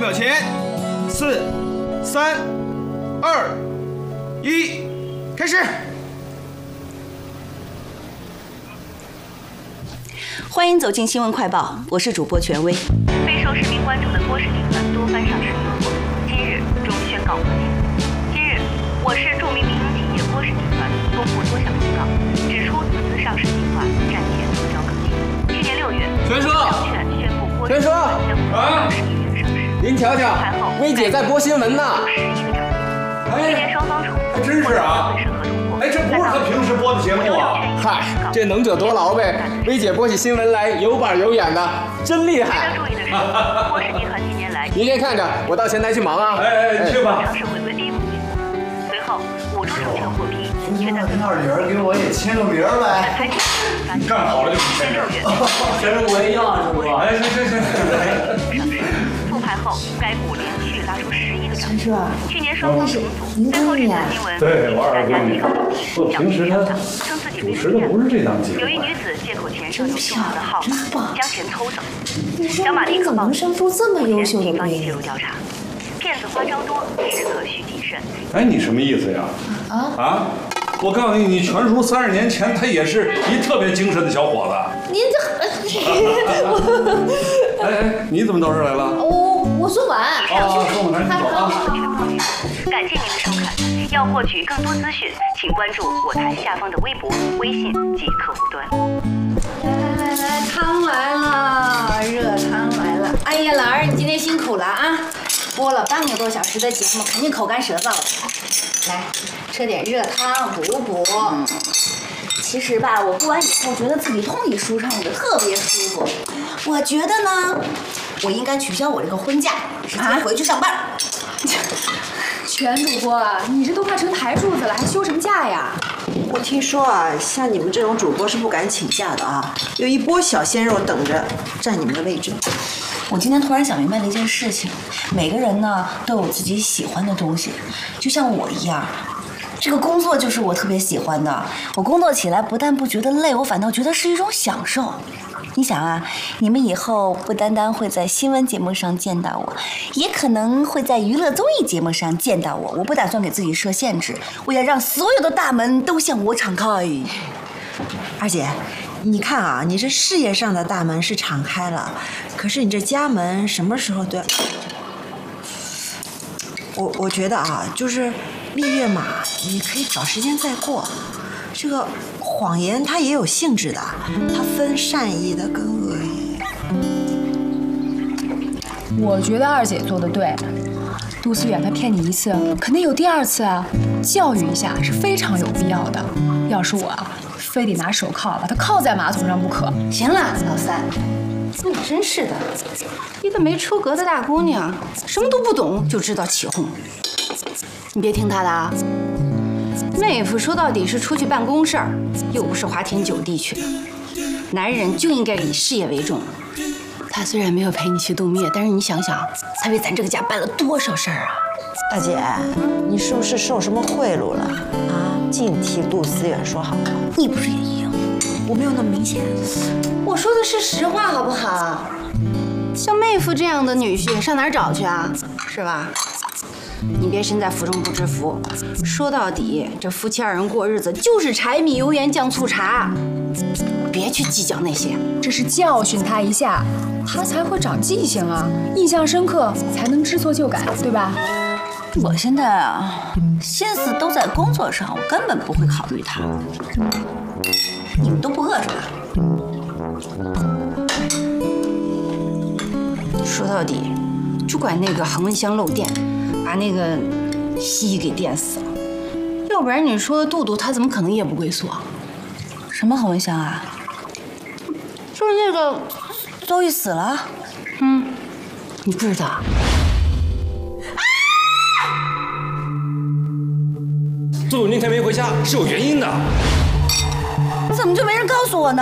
秒前，4、3、2、1，开始。 欢迎走进新闻快报，我是主播权威。 备受市民关注的郭氏集团多番上市疑惑，今日终宣告和解。今日，我市著名民营企业郭氏集团公布多项公告，指出此次上市计划战前目标可及。去年6月， 全说， 证券宣布郭氏集团登陆20亿元上市。 您瞧瞧，薇姐在播新闻呢。 11个涨停。去年双方重还真是啊。哎，这不是他平时播的节目啊！ 嗨，这能者多劳呗。薇姐播起新闻来有板有眼的，真厉害。 值得注意的是，郭氏集团近年来， 您先看着，我到前台去忙啊。 哎，去吧。 尝试回归 A 股规模，随后5株证券获批，却在跟二婶给我也签个名呗。 你干好了就签名。 签名我也要，是不？ 哎，行。 上市复牌后，该股连续拉出11个涨停。去年双方重组，最后这条新闻对，我二闺女。不，平时她称自己主持的不是这档节目。 有一女子借口钱上有重要的号码，将钱偷走。 小马立刻报警，生出这么优秀的闺女。 介入调查，骗子花招多，时刻需谨慎。 哎，你什么意思呀？啊！我告诉你，你全叔30年前他也是一特别精神的小伙子。 您这， 哎，你怎么到这儿来了？ 我说晚。 说晚，赶紧走啊！ 感谢您的收看。要获取更多资讯，请关注我台下方的微博、微信及客户端。 来，汤来了，热汤来了。哎呀，老二，你今天辛苦了啊！播了半个多小时的节目，肯定口干舌燥的。来，吃点热汤补补。 其实吧，我播完以后觉得自己通体舒畅的，特别舒服。我觉得呢，我应该取消我这个婚假，直接回去上班。 全主播，你这都快成台柱子了，还休什么假呀？ 我听说啊，像你们这种主播是不敢请假的啊，有一波小鲜肉等着占你们的位置。 我今天突然想明白了一件事情，每个人呢都有自己喜欢的东西，就像我一样。这个工作就是我特别喜欢的，我工作起来不但不觉得累，我反倒觉得是一种享受。你想啊，你们以后不单单会在新闻节目上见到我，也可能会在娱乐综艺节目上见到我。我不打算给自己设限制，我要让所有的大门都向我敞开。 二姐，你看啊，你这事业上的大门是敞开了，可是你这家门什么时候都要……我觉得啊，就是蜜月嘛，你可以找时间再过。这个谎言它也有性质的，它分善意的跟恶意。 我觉得二姐做的对，杜思远他骗你一次，肯定有第二次啊，教育一下是非常有必要的。要是我啊，非得拿手铐把他铐在马桶上不可。 行了，老三，你真是的，一个没出阁的大姑娘，什么都不懂就知道起哄。你别听她的啊。妹夫说到底是出去办公事儿，又不是花天酒地去的。男人就应该以事业为重。他虽然没有陪你去度蜜月，但是你想想，他为咱这个家办了多少事儿啊！ 大姐，你是不是受什么贿赂了啊？净替杜思远说好话。 你不是也一样？ 我没有那么明显。 我说的是实话，好不好？像妹夫这样的女婿上哪儿找去啊？是吧？你别身在福中不知福，说到底，这夫妻二人过日子就是柴米油盐酱醋茶，别去计较那些。 这是教训他一下，他才会长记性啊，印象深刻才能知错就改，对吧？ 我现在啊，心思都在工作上，我根本不会考虑他。你们都不饿是吧？ 说到底，就怪那个恒温箱漏电，把那个西给电死了。要不然你说杜杜他怎么可能夜不归宿啊？ 什么恒温箱啊？ 就是那个周玉死了。 你不知道？ 杜杜那天没回家是有原因的。 怎么就没人告诉我呢？